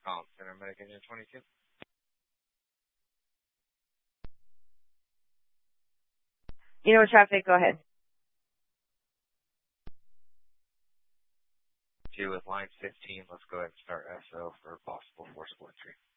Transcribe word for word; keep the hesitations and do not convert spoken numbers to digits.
Call Center Medic Engine twenty-two. You know traffic, go ahead. Two with line fifteen. Let's go ahead and start S O for possible forcible entry.